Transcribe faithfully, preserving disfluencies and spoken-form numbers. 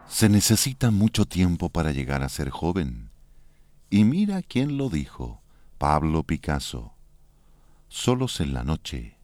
Se necesita mucho tiempo para llegar a ser joven. Y mira quién lo dijo, Pablo Picasso. Solos en la noche,